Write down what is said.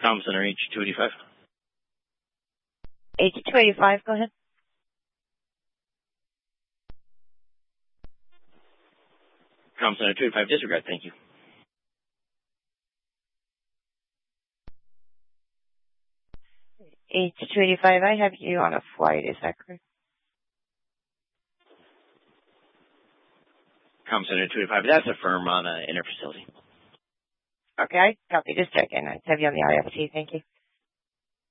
Comm Center H285. H285, go ahead. Comm Center 285, disregard, thank you. H285, I have you on a flight, is that correct? Comm Center 285, that's a firm on inner facility. Okay, copy, just checking. I have you on the IFT, thank you.